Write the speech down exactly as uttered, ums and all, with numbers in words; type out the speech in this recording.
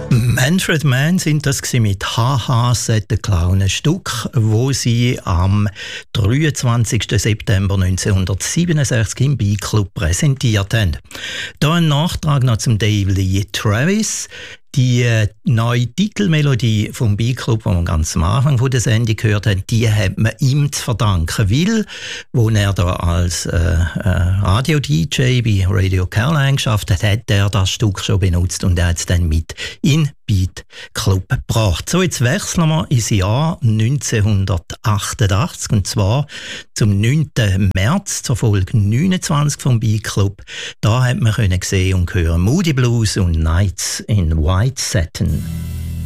Manfred Mann sind das gewesen mit «Haha, said the Clown», ein Stück, wo sie am dreiundzwanzigsten September neunzehnhundertsiebenundsechzig im B-Club präsentiert haben. Da ein Nachtrag noch zum Dave Lee Travis. Die äh, neue Titelmelodie vom B-Club, die wir ganz am Anfang von der Sendung gehört haben, die hat man ihm zu verdanken, weil, wo er da als äh, äh, Radio-D J bei Radio Caroline geschafft hat, hat er das Stück schon benutzt und er hat es dann mit in Beat Club gebracht. So, jetzt wechseln wir ins Jahr neunzehnhundertachtundachtzig und zwar zum neunten März, zur Folge neunundzwanzig vom Beat Club. Da hat man können sehen und hören Moody Blues und Nights in White Satin.